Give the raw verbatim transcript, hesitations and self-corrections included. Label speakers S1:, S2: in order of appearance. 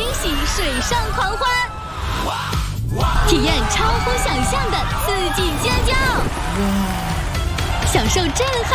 S1: 喜水上狂欢，体验超乎想象的刺激尖叫，享受震撼。